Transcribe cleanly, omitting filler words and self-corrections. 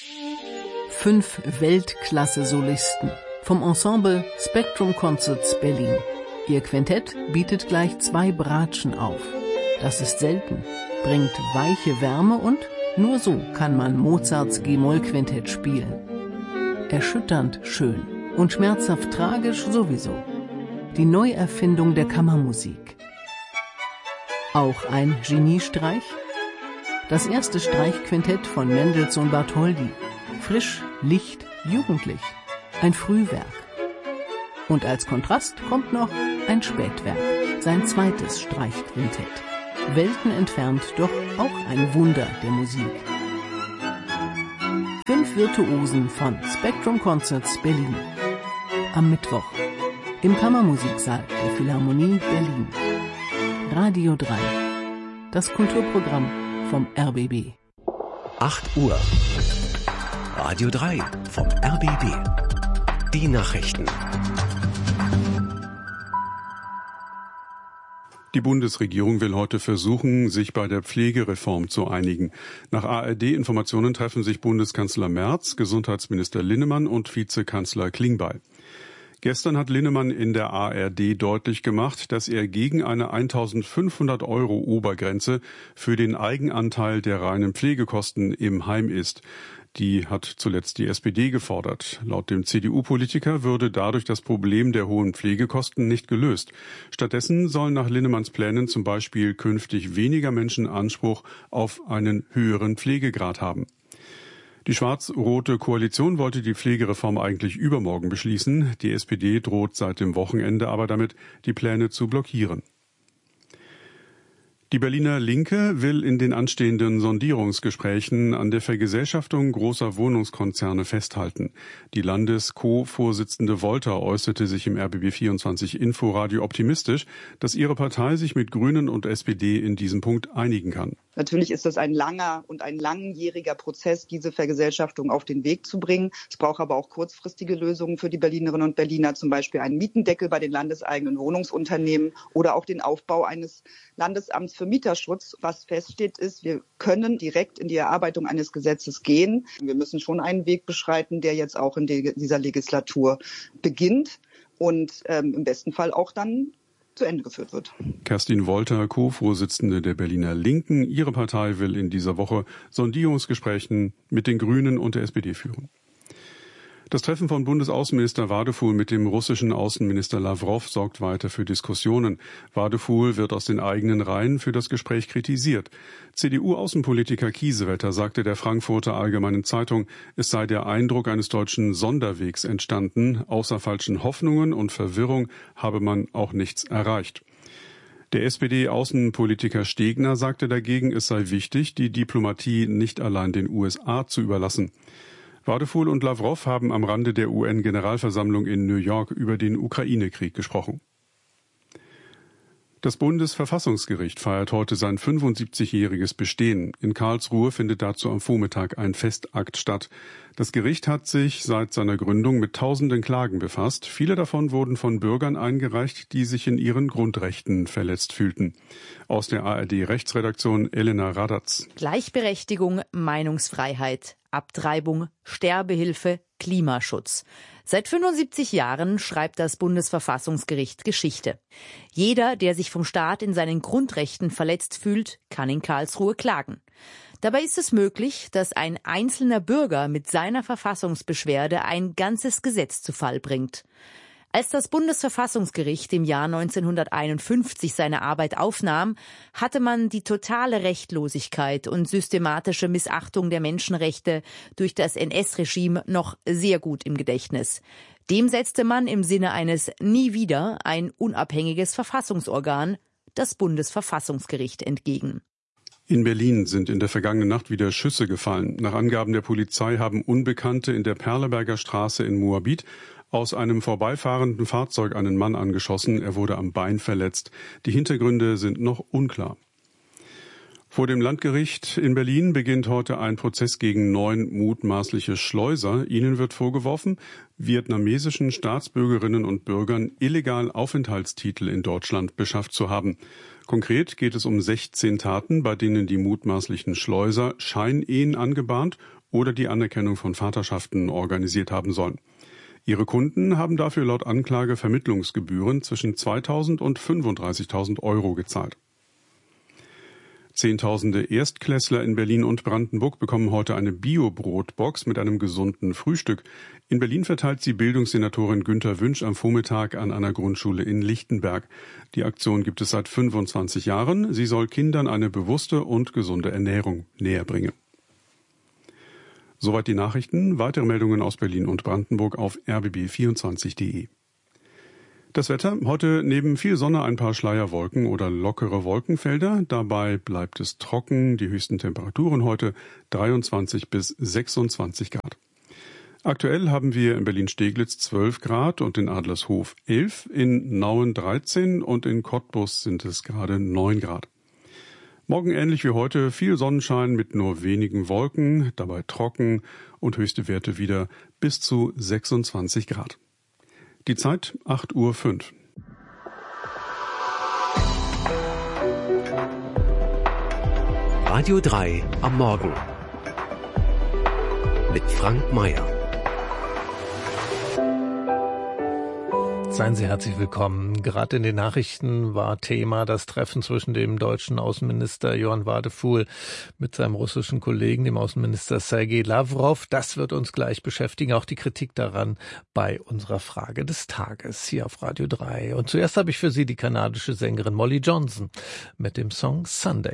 5 Weltklasse-Solisten vom Ensemble Spectrum Concerts Berlin. Ihr Quintett bietet gleich 2 Bratschen auf. Das ist selten, bringt weiche Wärme und nur so kann man Mozarts G-Moll-Quintett spielen. Erschütternd schön und schmerzhaft tragisch sowieso. Die Neuerfindung der Kammermusik. Auch ein Geniestreich? Das erste Streichquintett von Mendelssohn Bartholdy. Frisch, licht, jugendlich. Ein Frühwerk. Und als Kontrast kommt noch ein Spätwerk, sein zweites Streichquintett. Welten entfernt, doch auch ein Wunder der Musik. 5 Virtuosen von Spectrum Concerts Berlin. Am Mittwoch im Kammermusiksaal der Philharmonie Berlin. Radio 3. Das Kulturprogramm vom RBB. 8 Uhr. Radio 3 vom RBB. Die Nachrichten. Die Bundesregierung will heute versuchen, sich bei der Pflegereform zu einigen. Nach ARD-Informationen treffen sich Bundeskanzler Merz, Gesundheitsminister Linnemann und Vizekanzler Klingbeil. Gestern hat Linnemann in der ARD deutlich gemacht, dass er gegen eine 1.500 € Obergrenze für den Eigenanteil der reinen Pflegekosten im Heim ist. Die hat zuletzt die SPD gefordert. Laut dem CDU-Politiker würde dadurch das Problem der hohen Pflegekosten nicht gelöst. Stattdessen sollen nach Linnemanns Plänen zum Beispiel künftig weniger Menschen Anspruch auf einen höheren Pflegegrad haben. Die schwarz-rote Koalition wollte die Pflegereform eigentlich übermorgen beschließen. Die SPD droht seit dem Wochenende aber damit, die Pläne zu blockieren. Die Berliner Linke will in den anstehenden Sondierungsgesprächen an der Vergesellschaftung großer Wohnungskonzerne festhalten. Die Landes-Co-Vorsitzende Wolter äußerte sich im RBB24 Inforadio optimistisch, dass ihre Partei sich mit Grünen und SPD in diesem Punkt einigen kann. Natürlich ist das ein langer und ein langjähriger Prozess, diese Vergesellschaftung auf den Weg zu bringen. Es braucht aber auch kurzfristige Lösungen für die Berlinerinnen und Berliner, zum Beispiel einen Mietendeckel bei den landeseigenen Wohnungsunternehmen oder auch den Aufbau eines Landesamts für Mieterschutz. Was feststeht ist, wir können direkt in die Erarbeitung eines Gesetzes gehen. Wir müssen schon einen Weg beschreiten, der jetzt auch in dieser Legislatur beginnt und im besten Fall auch dann zu Ende geführt wird. Kerstin Wolter, Co-Vorsitzende der Berliner Linken. Ihre Partei will in dieser Woche Sondierungsgespräche mit den Grünen und der SPD führen. Das Treffen von Bundesaußenminister Wadefuhl mit dem russischen Außenminister Lawrow sorgt weiter für Diskussionen. Wadefuhl wird aus den eigenen Reihen für das Gespräch kritisiert. CDU-Außenpolitiker Kiesewetter sagte der Frankfurter Allgemeinen Zeitung, es sei der Eindruck eines deutschen Sonderwegs entstanden. Außer falschen Hoffnungen und Verwirrung habe man auch nichts erreicht. Der SPD-Außenpolitiker Stegner sagte dagegen, es sei wichtig, die Diplomatie nicht allein den USA zu überlassen. Wadefuhl und Lawrow haben am Rande der UN-Generalversammlung in New York über den Ukraine-Krieg gesprochen. Das Bundesverfassungsgericht feiert heute sein 75-jähriges Bestehen. In Karlsruhe findet dazu am Vormittag ein Festakt statt. Das Gericht hat sich seit seiner Gründung mit tausenden Klagen befasst. Viele davon wurden von Bürgern eingereicht, die sich in ihren Grundrechten verletzt fühlten. Aus der ARD-Rechtsredaktion Elena Radatz. Gleichberechtigung, Meinungsfreiheit, Abtreibung, Sterbehilfe, Klimaschutz. Seit 75 Jahren schreibt das Bundesverfassungsgericht Geschichte. Jeder, der sich vom Staat in seinen Grundrechten verletzt fühlt, kann in Karlsruhe klagen. Dabei ist es möglich, dass ein einzelner Bürger mit seiner Verfassungsbeschwerde ein ganzes Gesetz zu Fall bringt. Als das Bundesverfassungsgericht im Jahr 1951 seine Arbeit aufnahm, hatte man die totale Rechtlosigkeit und systematische Missachtung der Menschenrechte durch das NS-Regime noch sehr gut im Gedächtnis. Dem setzte man im Sinne eines Nie wieder ein unabhängiges Verfassungsorgan, das Bundesverfassungsgericht, entgegen. In Berlin sind in der vergangenen Nacht wieder Schüsse gefallen. Nach Angaben der Polizei haben Unbekannte in der Perleberger Straße in Moabit aus einem vorbeifahrenden Fahrzeug einen Mann angeschossen. Er wurde am Bein verletzt. Die Hintergründe sind noch unklar. Vor dem Landgericht in Berlin beginnt heute ein Prozess gegen 9 mutmaßliche Schleuser. Ihnen wird vorgeworfen, vietnamesischen Staatsbürgerinnen und Bürgern illegal Aufenthaltstitel in Deutschland beschafft zu haben. Konkret geht es um 16 Taten, bei denen die mutmaßlichen Schleuser Scheinehen angebahnt oder die Anerkennung von Vaterschaften organisiert haben sollen. Ihre Kunden haben dafür laut Anklage Vermittlungsgebühren zwischen 2.000 und 35.000 Euro gezahlt. Zehntausende Erstklässler in Berlin und Brandenburg bekommen heute eine Bio-Brotbox mit einem gesunden Frühstück. In Berlin verteilt sie Bildungssenatorin Günter Wünsch am Vormittag an einer Grundschule in Lichtenberg. Die Aktion gibt es seit 25 Jahren. Sie soll Kindern eine bewusste und gesunde Ernährung näherbringen. Soweit die Nachrichten. Weitere Meldungen aus Berlin und Brandenburg auf rbb24.de. Das Wetter, heute neben viel Sonne ein paar Schleierwolken oder lockere Wolkenfelder. Dabei bleibt es trocken, die höchsten Temperaturen heute 23 bis 26 Grad. Aktuell haben wir in Berlin-Steglitz 12 Grad und in Adlershof 11, in Nauen 13 und in Cottbus sind es gerade 9 Grad. Morgen ähnlich wie heute viel Sonnenschein mit nur wenigen Wolken, dabei trocken und höchste Werte wieder bis zu 26 Grad. Die Zeit 8:05 Uhr. Radio 3 am Morgen mit Frank Mayer. Seien Sie herzlich willkommen. Gerade in den Nachrichten war Thema das Treffen zwischen dem deutschen Außenminister Johann Wadefuhl mit seinem russischen Kollegen, dem Außenminister Sergei Lavrov. Das wird uns gleich beschäftigen, auch die Kritik daran bei unserer Frage des Tages hier auf Radio 3. Und zuerst habe ich für Sie die kanadische Sängerin Molly Johnson mit dem Song Sunday.